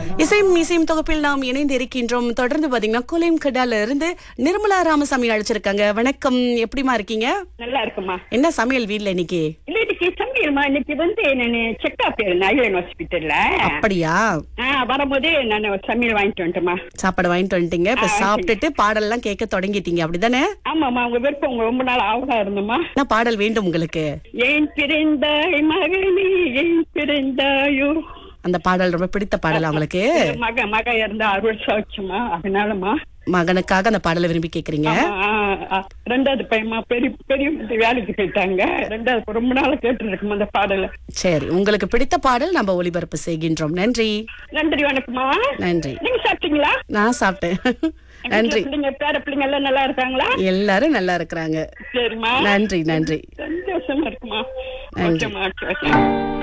இசையும் தொகுப்பில் நாம் இணைந்து இருக்கின்றோம். தொடர்ந்து பாத்தீங்கன்னா கோலிம் கடால இருந்து நிர்மலா ராமசாமி அழைச்சிருக்காங்க. வணக்கம், எப்படிமா இருக்கீங்க? நல்லா இருக்குமா. என்ன சமையல் வீட்ல இன்னைக்கு? இன்னைக்கு சமையல்மா, இன்னைக்கு நான் செக்அப் ஐயன் ஹாஸ்பிட்டல்ல. அப்படியா? வரும்போதே நான் சமையல் வாங்கிட்டு வந்துட்டேமா. சாப்பாடு வாங்கிட்டு வந்துட்டீங்க. இப்ப சாப்பிட்டுட்டு பாடல் எல்லாம் கேட்க தொடங்கிட்டீங்க, அப்படிதானே? ஆமாமா, உங்க விருப்பம். உங்க ரொம்ப நாள் ஆவலா இருந்தோமா. என்ன பாடல் வேண்டும் உங்களுக்கு? ஏன் பிறந்தாய் மகனே, ஏன் பிறந்தாயோ. அந்த பாடல் ரொம்ப பிடித்த பாடல் உங்களுக்கு? மக இருந்த அருள் சாட்சிமா, அதனாலமா மகனுக்காக அந்த பாடலை விரும்பி கேக்குறீங்க. ரெண்டாவது பையமா பெரிய வேலைக்கு போயிட்டாங்க. ரெண்டாவது ரொம்ப நாள் கேட்டு இருக்கும் அந்த பாடல. சரி, உங்களுக்கு பிடித்த பாடல் நம்ம ஒளிபரப்பு செய்கின்றோம். நன்றி. நன்றி, வணக்கமா. நன்றி. நீங்க சாப்பிட்டீங்களா? நான் சாப்பிட்டேன். நன்றி. பேர பிள்ளைங்க எல்லாம் நல்லா இருக்காங்களா? எல்லாரும் நல்லா இருக்கிறாங்க. சரிமா, நன்றி. நன்றி. சந்தோஷமா இருக்குமா. நன்றி. ஓகேமா.